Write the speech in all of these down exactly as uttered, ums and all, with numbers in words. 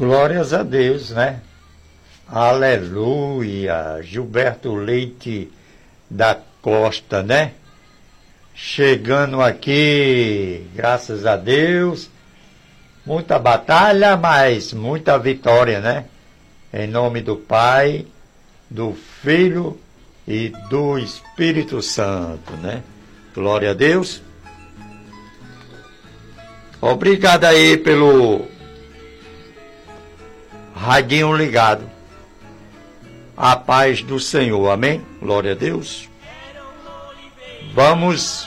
Glórias a Deus, né? Aleluia! Gilberto Leite da Costa, né? Chegando aqui, graças a Deus. Muita batalha, mas muita vitória, né? Em nome do Pai, do Filho e do Espírito Santo, né? Glória a Deus. Obrigado aí pelo radinho ligado. A paz do Senhor, amém? Glória a Deus. Vamos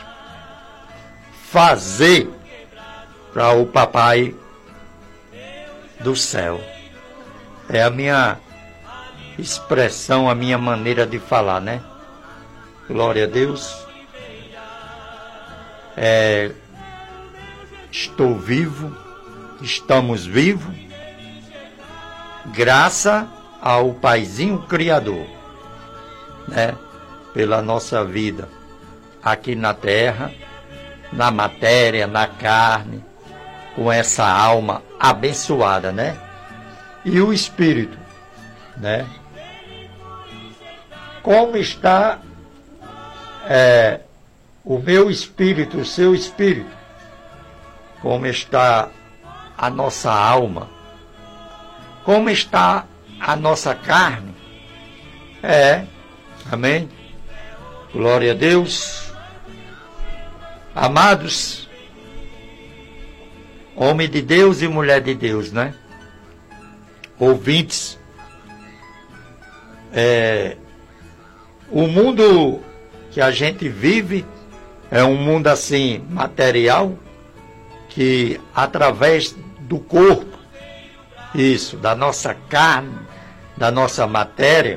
fazer para o Papai do céu. É a minha expressão, a minha maneira de falar, né? Glória a Deus. É, estou vivo, estamos vivos, graças ao Paizinho Criador, né? Pela nossa vida aqui na terra, na matéria, na carne, com essa alma abençoada, né? E o Espírito, né? Como está é, o meu espírito, o seu espírito? Como está a nossa alma? Como está a nossa carne? É, amém? Glória a Deus. Amados, homem de Deus e mulher de Deus, né? Ouvintes, é, o mundo que a gente vive é um mundo assim material, que através do corpo, isso, da nossa carne, da nossa matéria,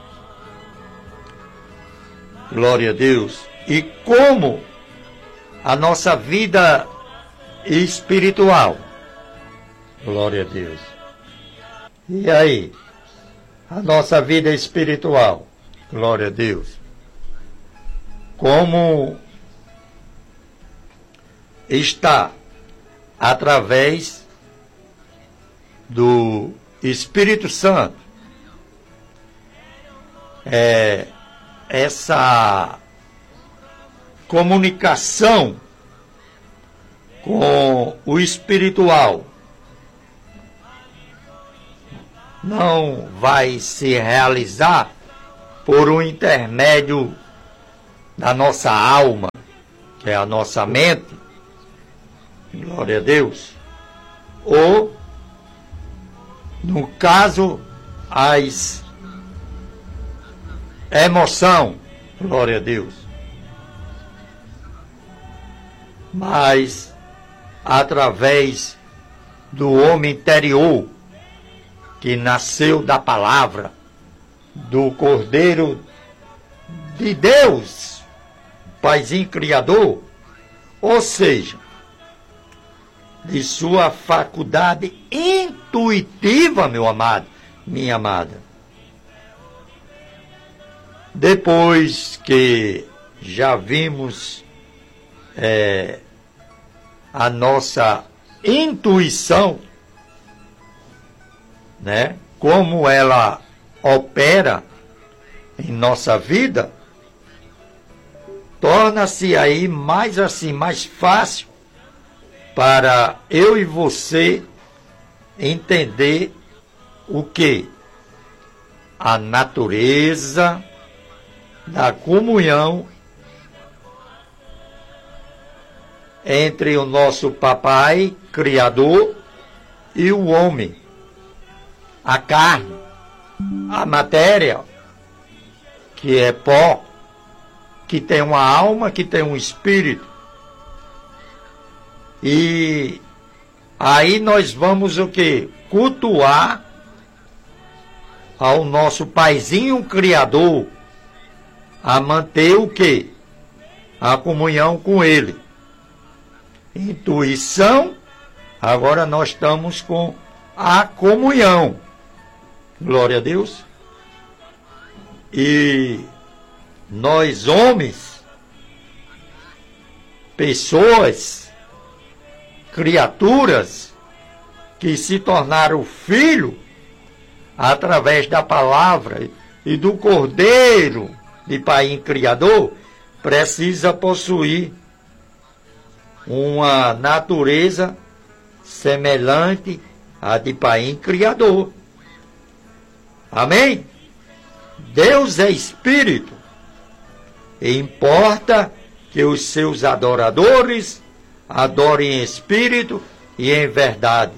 glória a Deus, e como a nossa vida espiritual, glória a Deus. E aí, a nossa vida espiritual, glória a Deus, como está através do Espírito Santo, é, essa comunicação com o espiritual não vai se realizar por um intermédio da nossa alma, que é a nossa mente, glória a Deus, ou, no caso, as emoção, glória a Deus, mas através do homem interior, que nasceu da palavra do Cordeiro de Deus, Paizinho Criador, ou seja, de sua faculdade intuitiva, meu amado, minha amada. Depois que já vimos é, a nossa intuição, né? Como ela opera em nossa vida, torna-se aí mais assim, mais fácil para eu e você entender o que? A natureza da comunhão entre o nosso Papai Criador e o homem. A carne, a matéria, que é pó, que tem uma alma, que tem um espírito. E aí nós vamos o quê? Cultuar ao nosso Paizinho Criador, a manter o quê? A comunhão com Ele. Intuição, agora nós estamos com a comunhão. Glória a Deus. E nós, homens, pessoas, criaturas que se tornaram filho através da palavra e do Cordeiro de Pai Criador, precisa possuir uma natureza semelhante à de Pai Criador. Amém? Deus é Espírito, e importa que os seus adoradores adorem em Espírito e em verdade.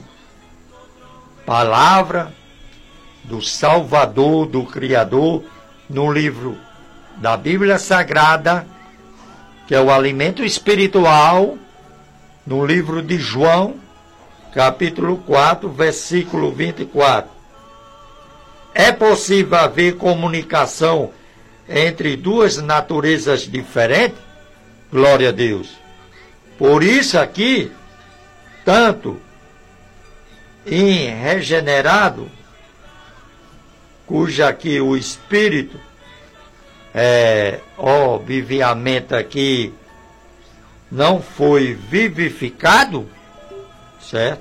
Palavra do Salvador, do Criador, no livro da Bíblia Sagrada, que é o alimento espiritual, no livro de João, capítulo quatro, versículo vinte e quatro. É possível haver comunicação entre duas naturezas diferentes? Glória a Deus. Por isso aqui, tanto em regenerado, cuja aqui o Espírito é, obviamente aqui não foi vivificado, certo?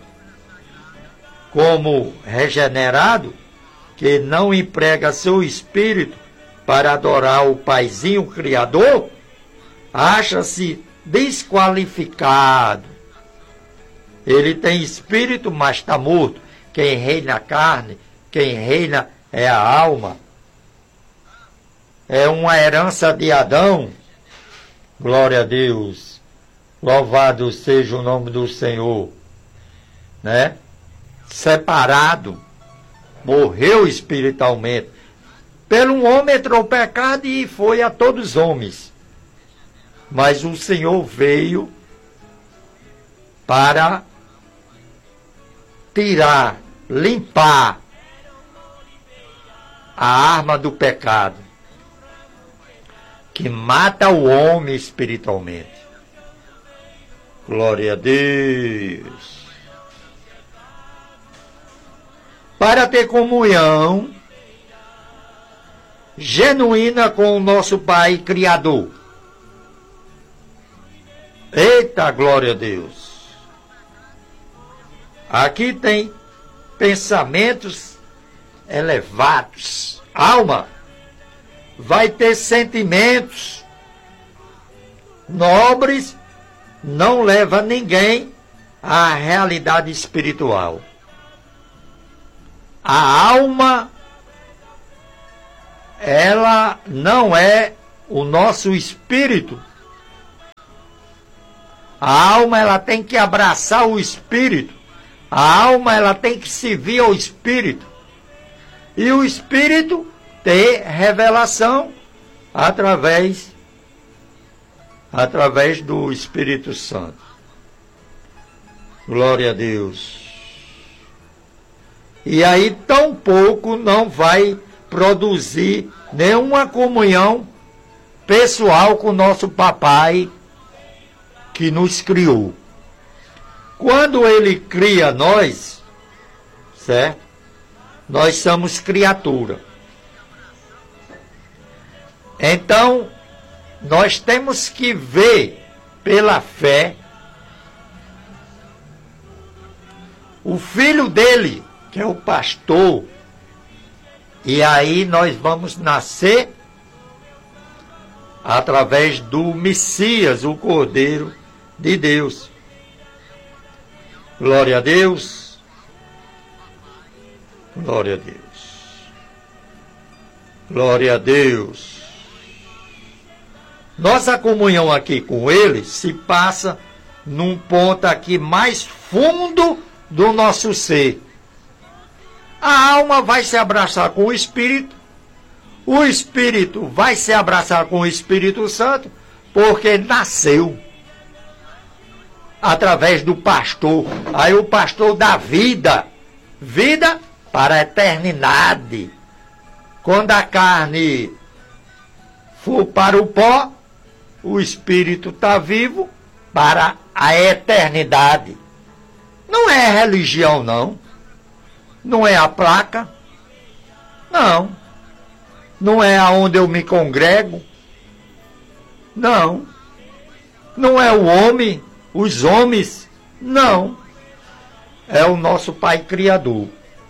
Como regenerado, que não emprega seu espírito para adorar o Paizinho Criador, acha-se desqualificado. Ele tem espírito, mas está morto. Quem reina a carne, quem reina é a alma. É uma herança de Adão. Glória a Deus. Louvado seja o nome do Senhor. Né? Separado. Morreu espiritualmente. Pelo um homem entrou o pecado e foi a todos os homens. Mas o Senhor veio para tirar, limpar a arma do pecado, que mata o homem espiritualmente. Glória a Deus. Para ter comunhão genuína com o nosso Pai Criador. Eita, glória a Deus. Aqui tem pensamentos elevados. Alma vai ter sentimentos nobres, não leva ninguém à realidade espiritual. A alma, ela não é o nosso espírito. A alma, ela tem que abraçar o espírito. A alma, ela tem que servir ao espírito. E o espírito ter revelação através, através do Espírito Santo. Glória a Deus. E aí, tão pouco não vai produzir nenhuma comunhão pessoal com o nosso papai que nos criou. Quando ele cria nós, certo? Nós somos criatura. Então, nós temos que ver pela fé o filho dele, que é o pastor, e aí nós vamos nascer através do Messias, o Cordeiro de Deus. Glória a Deus. Glória a Deus. Glória a Deus. Nossa comunhão aqui com Ele se passa num ponto aqui mais fundo do nosso ser. A alma vai se abraçar com o Espírito. O Espírito vai se abraçar com o Espírito Santo, porque nasceu através do pastor. Aí o pastor dá vida. Vida para a eternidade. Quando a carne for para o pó, o Espírito está vivo para a eternidade. Não é religião, não. Não é a placa. Não. Não é aonde eu me congrego. Não. Não é o homem, os homens. Não. é o nosso Pai Criador.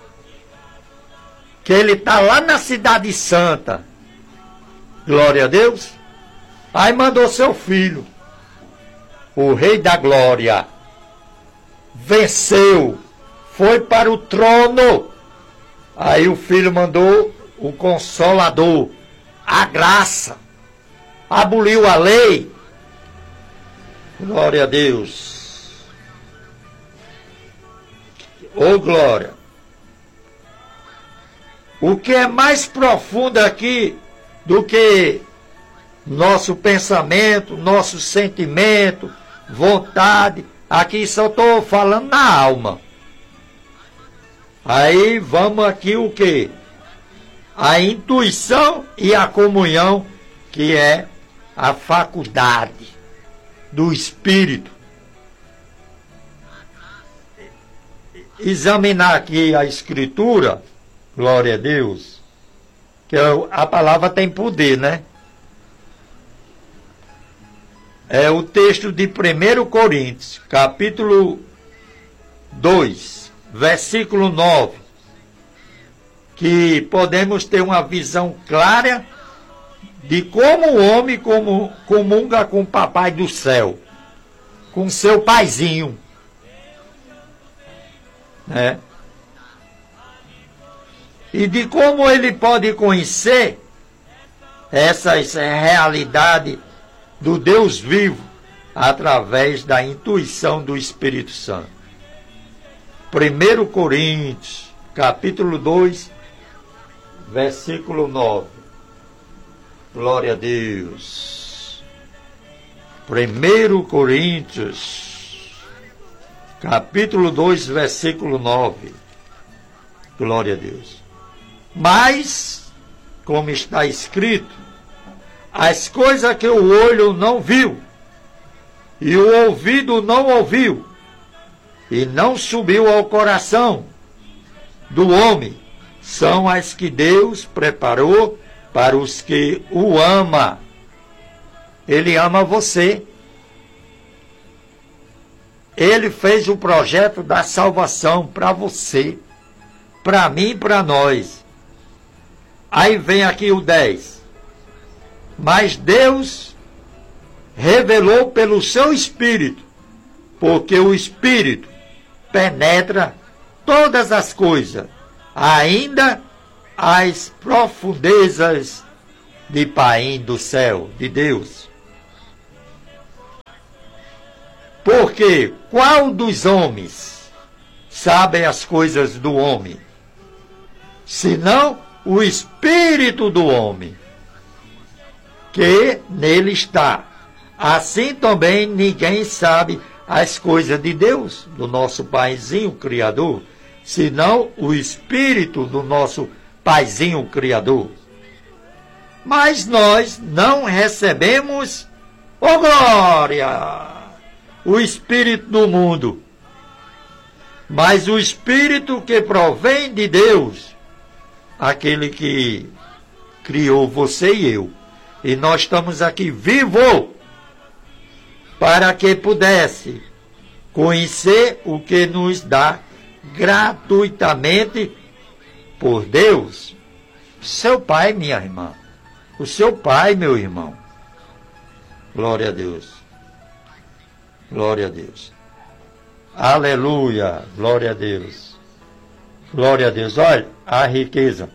Que Ele está lá na Cidade Santa. Glória a Deus. Aí mandou seu filho, o Rei da Glória. Venceu. Foi para o trono. Aí o filho mandou o Consolador, a graça. Aboliu a lei. Glória a Deus. Ô glória. O que é mais profundo aqui do que nosso pensamento, nosso sentimento, vontade, aqui só estou falando na alma. Aí vamos aqui o quê? A intuição e a comunhão, que é a faculdade do Espírito. Examinar aqui a Escritura, glória a Deus, que a palavra tem poder, né? É o texto de primeiro Coríntios, capítulo dois, versículo nove, que podemos ter uma visão clara de como o homem como, comunga com o papai do céu, com seu paizinho, né? E de como ele pode conhecer essas realidades do Deus vivo através da intuição do Espírito Santo. primeiro Coríntios, capítulo dois, versículo nove. Glória a Deus. primeiro Coríntios, capítulo dois, versículo nove. Glória a Deus. Mas, como está escrito, as coisas que o olho não viu, e o ouvido não ouviu, e não subiu ao coração do homem, são as que Deus preparou para os que o ama. Ele ama você. Ele fez o projeto da salvação para você, para mim e para nós. Aí vem aqui o dez. Mas Deus revelou pelo seu Espírito, porque o Espírito penetra todas as coisas, ainda as profundezas de Paim do céu, de Deus. Porque qual dos homens sabe as coisas do homem, senão o Espírito do homem, que nele está? Assim também ninguém sabe as coisas de Deus, do nosso Paizinho Criador, senão o Espírito do nosso Paizinho Criador. Mas nós não recebemos, oh glória, o Espírito do mundo, mas o Espírito que provém de Deus, aquele que criou você e eu. E nós estamos aqui vivos para que pudesse conhecer o que nos dá gratuitamente por Deus. Seu Pai, minha irmã. O seu Pai, meu irmão. Glória a Deus. Glória a Deus. Aleluia. Glória a Deus. Glória a Deus. Olha, a riqueza.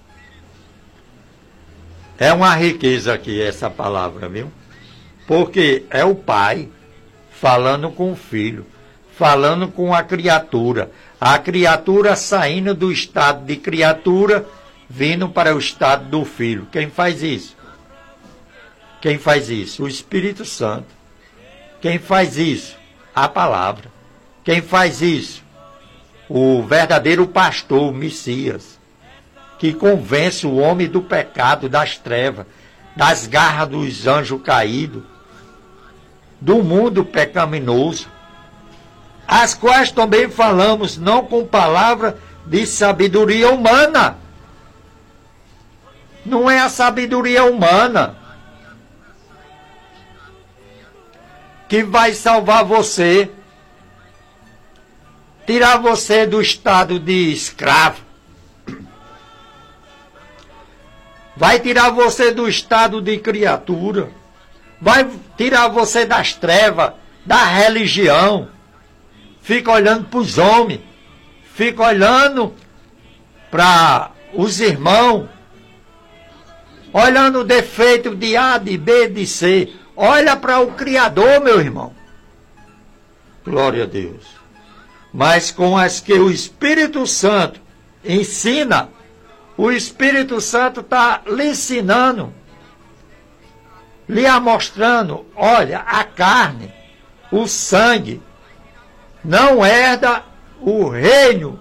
É uma riqueza aqui essa palavra, viu? Porque é o pai falando com o filho, falando com a criatura. A criatura saindo do estado de criatura, vindo para o estado do filho. Quem faz isso? Quem faz isso? O Espírito Santo. Quem faz isso? A palavra. Quem faz isso? O verdadeiro pastor, o Messias, que convence o homem do pecado, das trevas, das garras dos anjos caídos, do mundo pecaminoso, as quais também falamos não com palavra de sabedoria humana. Não é a sabedoria humana que vai salvar você. tirar você do estado de escravo. Vai tirar você do estado de criatura. Vai tirar você das trevas, da religião. Fica olhando para os homens. Fica olhando para os irmãos. Olhando o defeito de A, de B, de C. Olha para o Criador, meu irmão. Glória a Deus. Mas com as que o Espírito Santo ensina, o Espírito Santo está lhe ensinando, lhe amostrando, olha, a carne, o sangue, não herda o reino.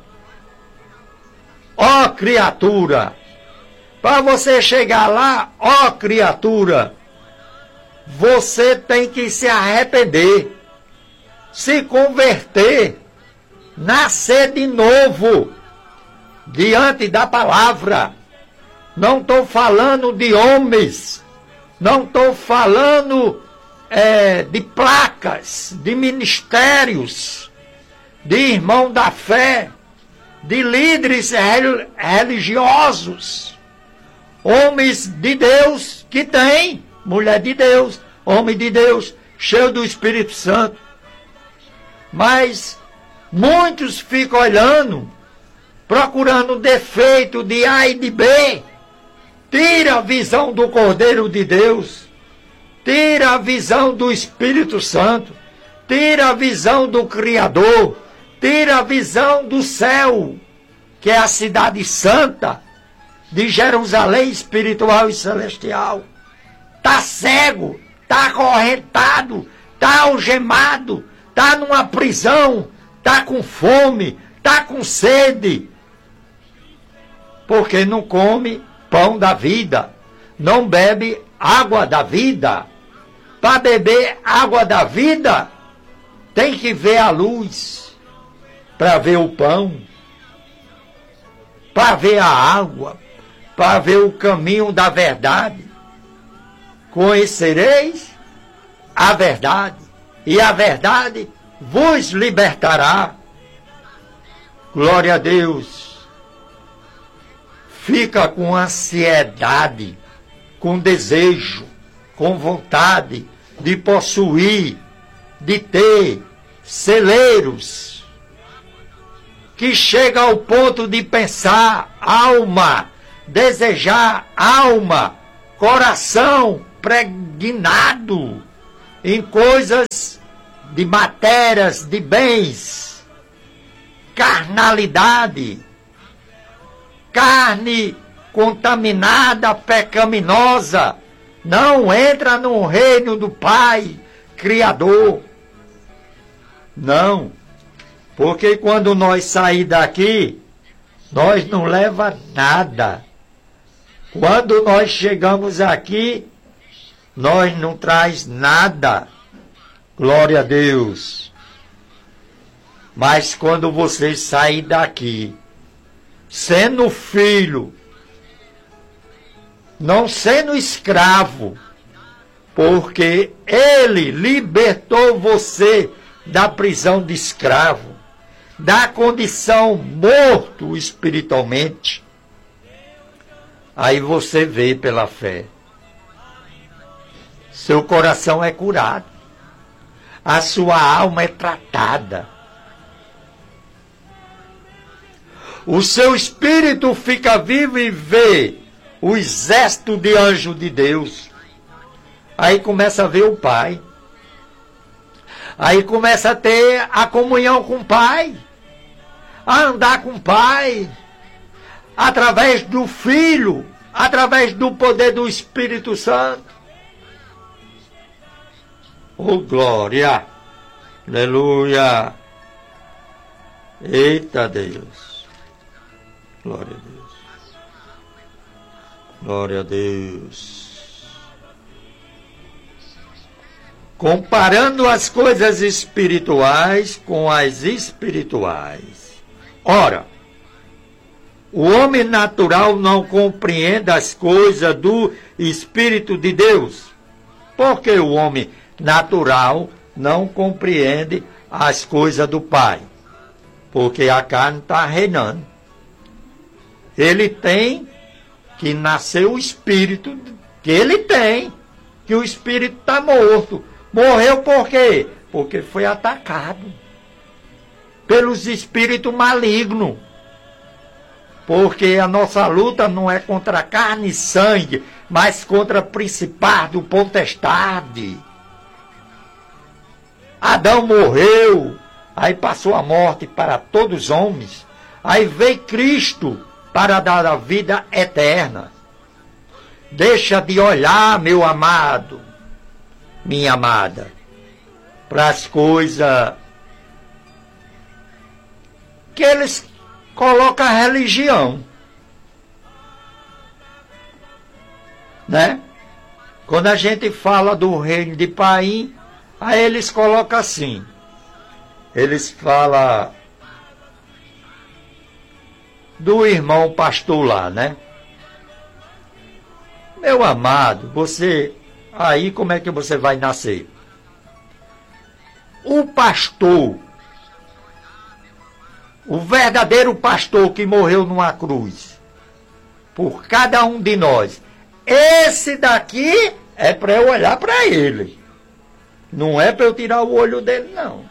Ó criatura, para você chegar lá, ó criatura, você tem que se arrepender, se converter, nascer de novo, diante da palavra. Não estou falando de homens, não estou falando é, de placas, de ministérios, de irmão da fé, de líderes religiosos, homens de Deus que tem, mulher de Deus, homem de Deus, cheio do Espírito Santo. Mas muitos ficam olhando, procurando defeito de A e de B. Tira a visão do Cordeiro de Deus. Tira a visão do Espírito Santo. Tira a visão do Criador. Tira a visão do céu, que é a cidade santa, de Jerusalém espiritual e celestial. Está cego, está acorrentado, está algemado, está numa prisão, está com fome, está com sede. Porque não come pão da vida, não bebe água da vida. Para beber água da vida, tem que ver a luz, para ver o pão, para ver a água, para ver o caminho da verdade. Conhecereis a verdade, e a verdade vos libertará. Glória a Deus. Fica com ansiedade, com desejo, com vontade de possuir, de ter celeiros, que chega ao ponto de pensar, alma, desejar alma, coração pregnado em coisas de matérias, de bens, carnalidade, carne contaminada, pecaminosa, não entra no reino do Pai Criador. Não, porque quando nós sair daqui, nós não leva nada. Quando nós chegamos aqui, nós não traz nada. Glória a Deus. Mas quando você sair daqui, sendo filho, não sendo escravo, porque Ele libertou você da prisão de escravo, da condição morto espiritualmente. Aí você vê pela fé. Seu coração é curado. A sua alma é tratada. O seu espírito fica vivo e vê o exército de anjos de Deus. Aí começa a ver o Pai. Aí começa a ter a comunhão com o Pai. A andar com o Pai. Através do Filho. Através do poder do Espírito Santo. Oh, glória! Aleluia! Eita Deus! Glória a Deus! Glória a Deus! Comparando as coisas espirituais com as espirituais. Ora, o homem natural não compreende as coisas do Espírito de Deus, porque o homem natural não compreende as coisas do Pai. porque a carne está reinando. Ele tem que nascer o espírito que ele tem, que o espírito está morto. Morreu por quê? Porque foi atacado pelos espíritos malignos. Porque a nossa luta não é contra carne e sangue, mas contra principado, potestade. Adão morreu, aí passou a morte para todos os homens. Aí veio Cristo para dar a vida eterna. Deixa de olhar, meu amado, minha amada, para as coisas que eles colocam a religião, né? Quando a gente fala do reino de Paim, aí eles colocam assim, eles falam do irmão pastor lá, né? Meu amado, você, aí como é que você vai nascer? O pastor, o verdadeiro pastor que morreu numa cruz, por cada um de nós, esse daqui é para eu olhar para ele. Não é para eu tirar o olho dele, não.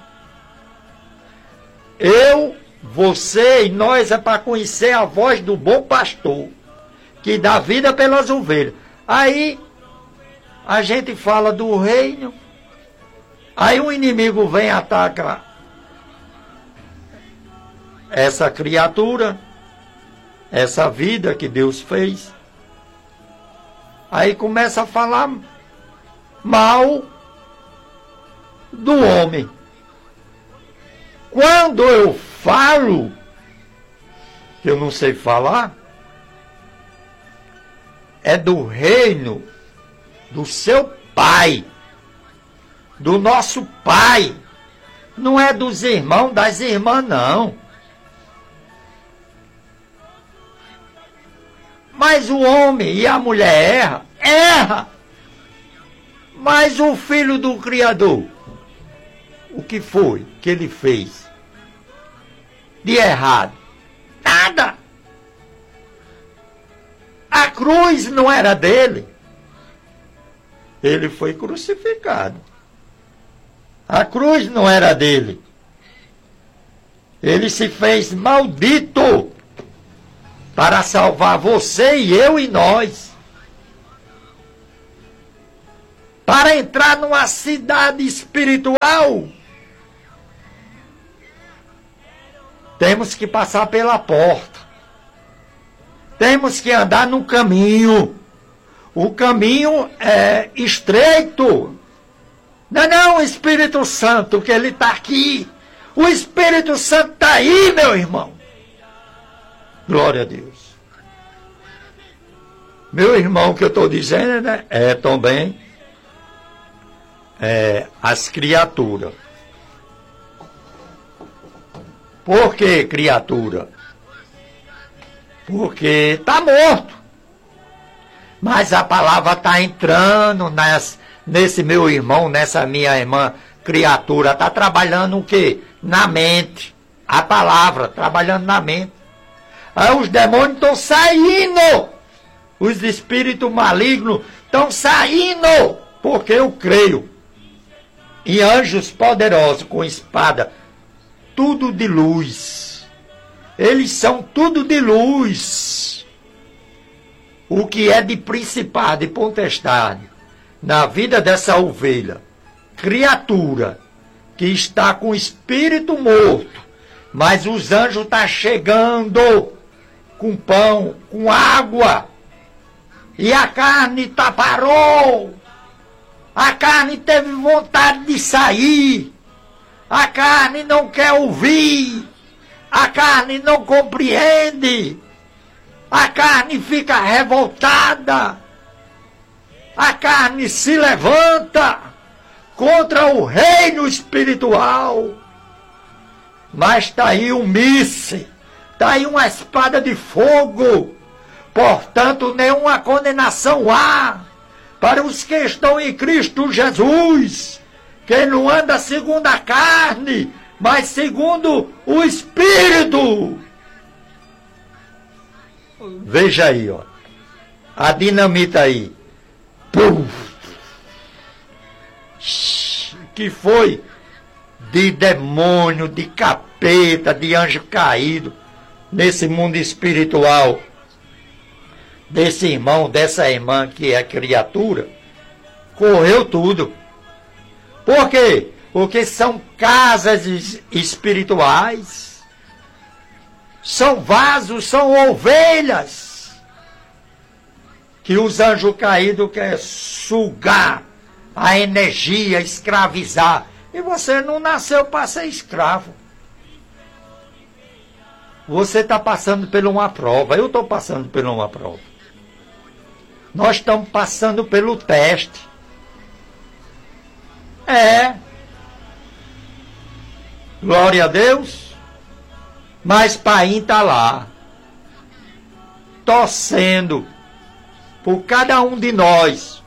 Eu, você e nós é para conhecer a voz do bom pastor, que dá vida pelas ovelhas. Aí, a gente fala do reino, aí o inimigo vem e ataca essa criatura, essa vida que Deus fez. Aí começa a falar mal do homem. Quando eu falo, que eu não sei falar, é do reino do seu pai, do nosso pai. Não é dos irmãos, das irmãs, não. Mas o homem e a mulher erra, erra. Mas o filho do Criador, o que foi que ele fez de errado? Nada. A cruz não era dele. Ele foi crucificado. A cruz não era dele. Ele se fez maldito para salvar você e eu e nós. Para entrar numa cidade espiritual, temos que passar pela porta. Temos que andar no caminho. O caminho é estreito. Não é não o Espírito Santo, que ele está aqui. O Espírito Santo está aí, meu irmão. Glória a Deus. Meu irmão, que eu estou dizendo, né, é também é, as criaturas. Por que criatura? Porque está morto. Mas a palavra está entrando nas, nesse meu irmão, nessa minha irmã criatura. Está trabalhando o quê? Na mente. A palavra, trabalhando na mente. Aí os demônios estão saindo. Os espíritos malignos estão saindo. Porque eu creio em anjos poderosos com espada. Tudo de luz. Eles são tudo de luz. O que é de principado e potestade na vida dessa ovelha, criatura, que está com o espírito morto, mas os anjos estão chegando com pão, com água, e a carne tá parou. A carne teve vontade de sair. A carne não quer ouvir. A carne não compreende. A carne fica revoltada. A carne se levanta contra o reino espiritual. Mas está aí um míssil, está aí uma espada de fogo. Portanto, nenhuma condenação há para os que estão em Cristo Jesus, que não anda segundo a carne, mas segundo o Espírito. Veja aí, ó. A dinamita aí. Pum. Que foi de demônio, de capeta, de anjo caído nesse mundo espiritual desse irmão, dessa irmã que é criatura, correu tudo. Por quê? Porque são casas espirituais, são vasos, são ovelhas que os anjos caídos querem sugar a energia, escravizar. E você não nasceu para ser escravo. Você está passando por uma prova. Eu estou passando por uma prova. Nós estamos passando pelo teste. É. Glória a Deus. Mas Paim está lá, torcendo por cada um de nós,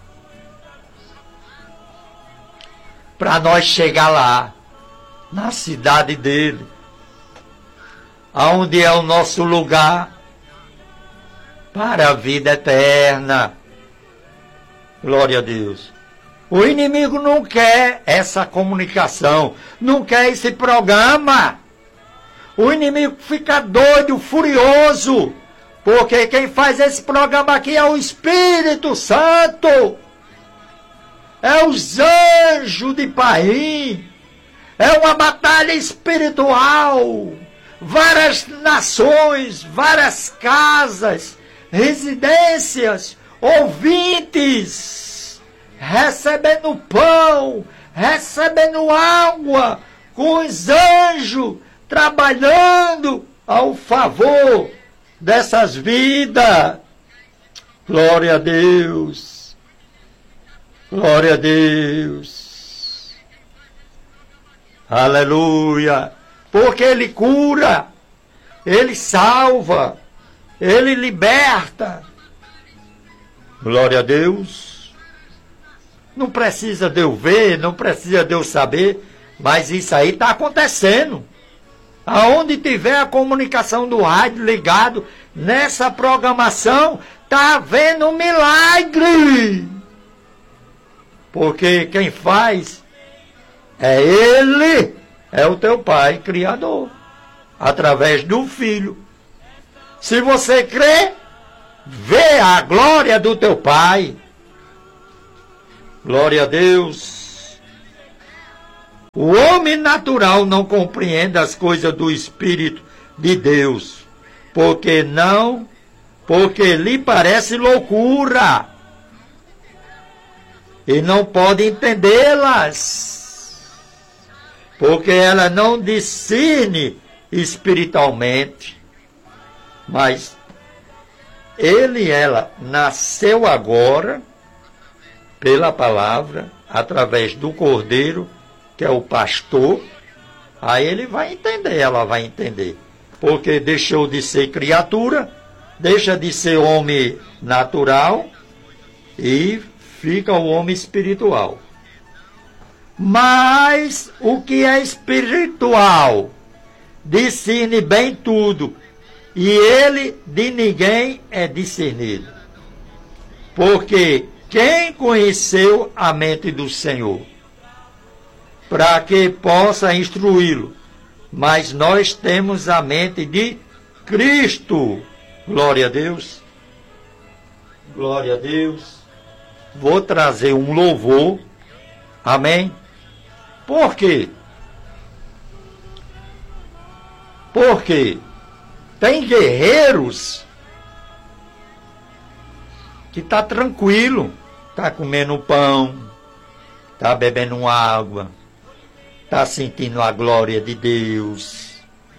para nós chegar lá, na cidade dele, aonde é o nosso lugar para a vida eterna. Glória a Deus. O inimigo não quer essa comunicação, não quer esse programa. O inimigo fica doido, furioso, porque quem faz esse programa aqui é o Espírito Santo. É os anjos de Paim. É uma batalha espiritual. Várias nações, várias casas, residências, ouvintes, recebendo pão, recebendo água, com os anjos trabalhando ao favor dessas vidas. Glória a Deus. Glória a Deus. Aleluia. Porque Ele cura, Ele salva, Ele liberta. Glória a Deus. Não precisa de eu ver, não precisa de eu saber, mas isso aí está acontecendo. Aonde tiver a comunicação do rádio ligado nessa programação, está havendo um milagre. Porque quem faz é Ele, é o teu Pai Criador, através do Filho. Se você crê, vê a glória do teu Pai. Glória a Deus. O homem natural não compreende as coisas do Espírito de Deus, porque não, porque lhe parece loucura, e não pode entendê-las, porque ela não discerne espiritualmente. Mas ele e ela nasceu agora pela palavra, através do Cordeiro, que é o pastor. Aí ele vai entender, ela vai entender, porque deixou de ser criatura, deixa de ser homem natural e fica o homem espiritual. Mas o que é espiritual discerne bem tudo, e ele de ninguém é discernido, porque quem conheceu a mente do Senhor para que possa instruí-lo? Mas nós temos a mente de Cristo. Glória a Deus. Glória a Deus. Vou trazer um louvor. Amém? Por quê? Porque tem guerreiros que está tranquilo, está comendo pão, está bebendo água, está sentindo a glória de Deus.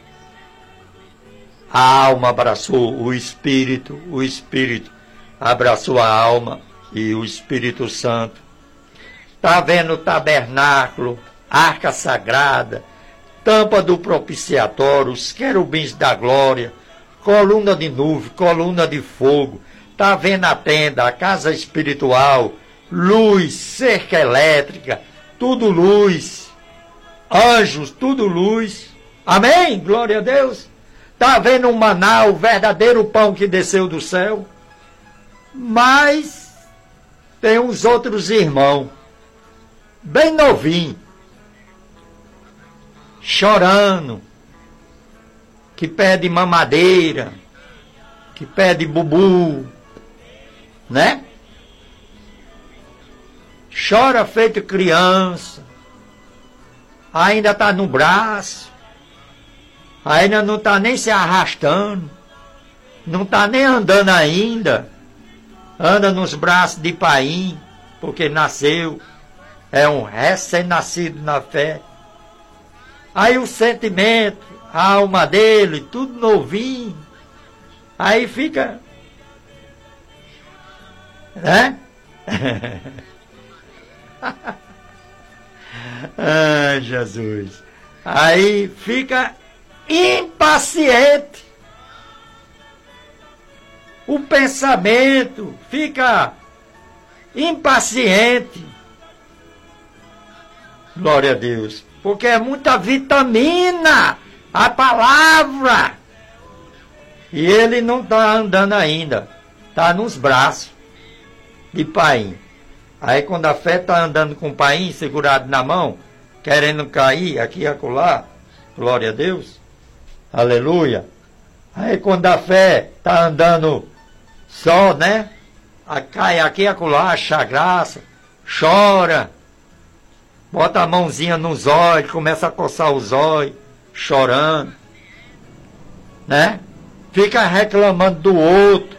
A alma abraçou o Espírito, o Espírito abraçou a alma e o Espírito Santo. Está vendo o tabernáculo, arca sagrada, tampa do propiciatório, os querubins da glória, coluna de nuvem, coluna de fogo. Está vendo a tenda, a casa espiritual, luz, cerca elétrica, tudo luz. anjos, tudo luz. Amém? Glória a Deus. Está vendo um maná, o verdadeiro pão que desceu do céu. Mas tem uns outros irmãos, bem novinhos, chorando, que pede mamadeira, que pede bubu, né? Chora feito criança, ainda está no braço, ainda não está nem se arrastando, não está nem andando ainda, anda nos braços de pai, porque nasceu, é um recém-nascido na fé. Aí o sentimento, a alma dele, tudo novinho, aí fica, né? Ah, Jesus. Aí fica impaciente. O pensamento fica impaciente. Glória a Deus. Porque é muita vitamina a palavra. E ele não está andando ainda. Está nos braços de pai. Aí quando a fé está andando com o pai segurado na mão, querendo cair aqui e acolá, glória a Deus, aleluia. Aí quando a fé está andando só, né, cai aqui e acolá, acha graça, chora, bota a mãozinha nos olhos, começa a coçar os olhos, chorando, né, fica reclamando do outro,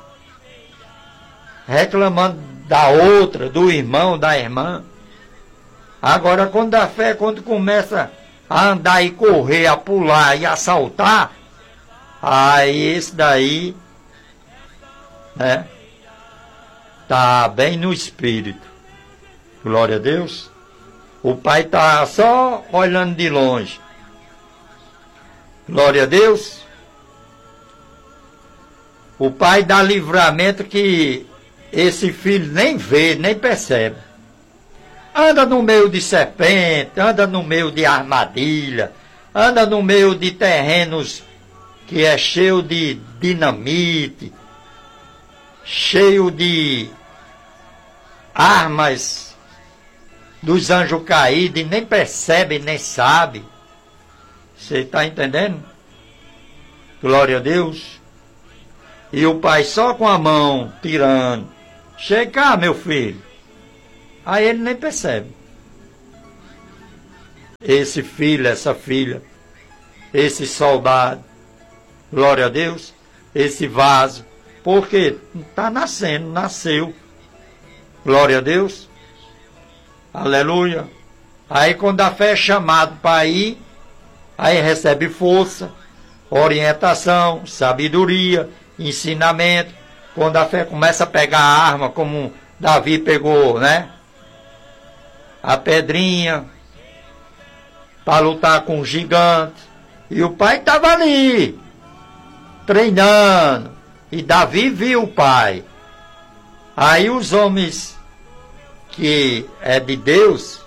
reclamando da outra, do irmão, da irmã. Agora, quando a fé, quando começa a andar e correr, a pular e a saltar, aí esse daí, né, tá bem no espírito. Glória a Deus. O pai tá só olhando de longe. Glória a Deus. O pai dá livramento que esse filho nem vê, nem percebe. Anda no meio de serpente, anda no meio de armadilha, anda no meio de terrenos que é cheio de dinamite, cheio de armas dos anjos caídos, e nem percebe, nem sabe. Você está entendendo? Glória a Deus. E o pai só com a mão tirando. Chega cá, meu filho. Aí ele nem percebe. Esse filho, essa filha, esse soldado, glória a Deus, esse vaso, porque está nascendo, nasceu. Glória a Deus. Aleluia. Aí quando a fé é chamado para ir, aí recebe força, orientação, sabedoria, ensinamento. Quando a fé começa a pegar a arma, como Davi pegou, né? A pedrinha, para lutar com o gigante. E o pai estava ali, treinando. E Davi viu o pai. Aí os homens que é de Deus,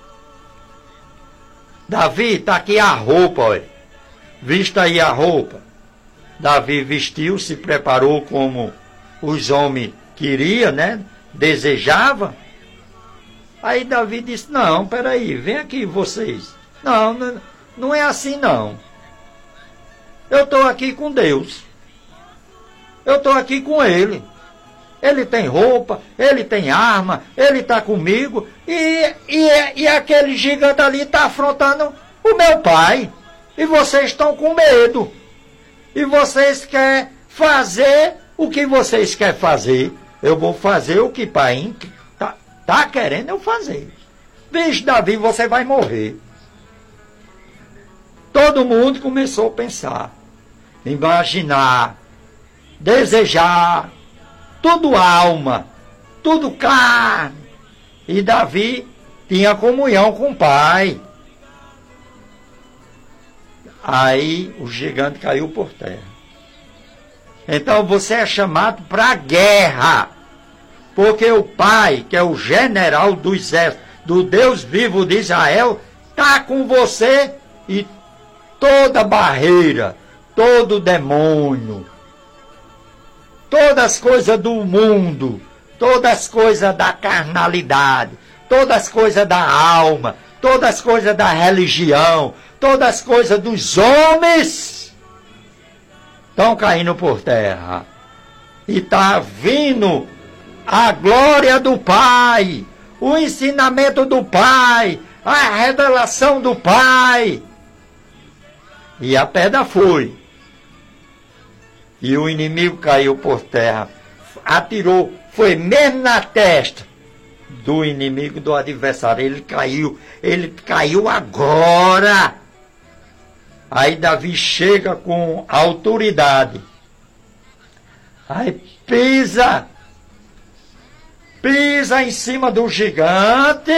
Davi, está aqui a roupa, olha. Vista aí a roupa. Davi vestiu, se preparou como os homens queriam, né? Desejava. Aí Davi disse, não, peraí, vem aqui vocês. Não, não, não é assim não. Eu estou aqui com Deus. Eu estou aqui com Ele. Ele tem roupa, Ele tem arma, Ele está comigo. E, e, e aquele gigante ali está afrontando o meu pai. E vocês estão com medo. E vocês querem fazer o que vocês querem fazer. Eu vou fazer o que pai está tá querendo eu fazer. Vixe, Davi, você vai morrer. Todo mundo começou a pensar, imaginar, desejar, tudo alma, tudo carne. E Davi tinha comunhão com o pai. Aí o gigante caiu por terra. Então você é chamado para a guerra. Porque o pai, que é o general do exército, do Deus vivo de Israel, está está com você e toda barreira, todo demônio, todas as coisas do mundo, todas as coisas da carnalidade, todas as coisas da alma, todas as coisas da religião, todas as coisas dos homens estão caindo por terra. E está vindo a glória do Pai, o ensinamento do Pai, a revelação do Pai. E a pedra foi. E o inimigo caiu por terra, atirou, foi mesmo na testa do inimigo, do adversário. Ele caiu, ele caiu agora. Aí Davi chega com autoridade. Aí pisa, pisa em cima do gigante.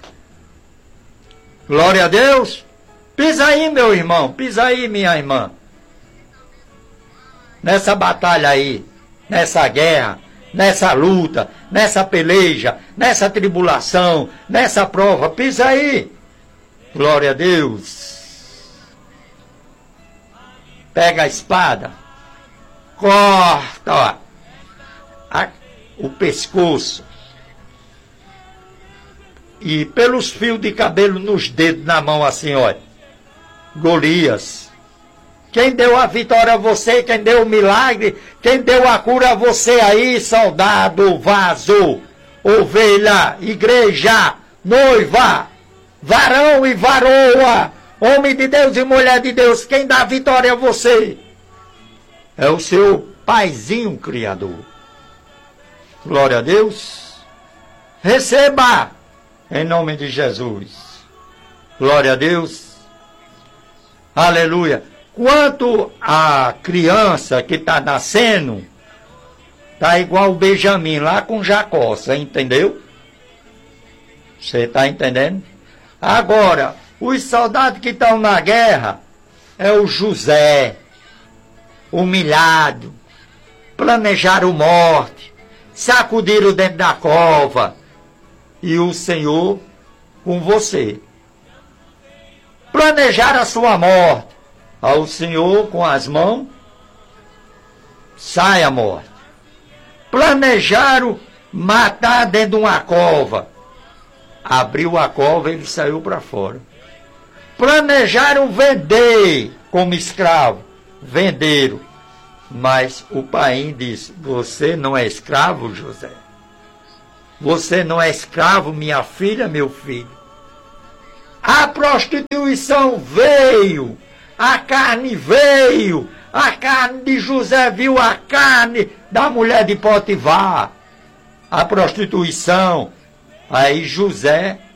Glória a Deus. Pisa aí, meu irmão, pisa aí, minha irmã. Nessa batalha aí, nessa guerra, nessa luta, nessa peleja, nessa tribulação, nessa prova, pisa aí. Glória a Deus. Pega a espada, corta, ó, a, o pescoço. E pelos fios de cabelo nos dedos, na mão assim, olha. Golias. Quem deu a vitória a você, quem deu o milagre, quem deu a cura a você aí, soldado, vaso, ovelha, igreja, noiva, varão e varoa, homem de Deus e mulher de Deus, quem dá a vitória a você é o seu paizinho criador. Glória a Deus. Receba em nome de Jesus. Glória a Deus. Aleluia. Quanto a criança que está nascendo, está igual o Benjamim lá com Jacó, você entendeu? Você está entendendo? Agora, os soldados que estão na guerra é o José, humilhado, planejaram morte, sacudiram dentro da cova, e o Senhor com você. Planejaram a sua morte, ao Senhor com as mãos, sai a morte. Planejaram matar dentro de uma cova, abriu a cova e ele saiu para fora. Planejaram vender como escravo, venderam. Mas o pai disse, você não é escravo, José. Você não é escravo, minha filha, meu filho. A prostituição veio, a carne veio, a carne de José viu a carne da mulher de Potifar, a prostituição. Aí José